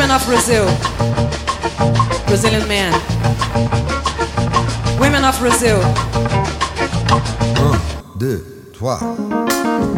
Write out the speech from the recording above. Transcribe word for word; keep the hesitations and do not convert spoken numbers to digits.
Women of Brazil. Brazilian man. Women of Brazil. Un, deux, trois.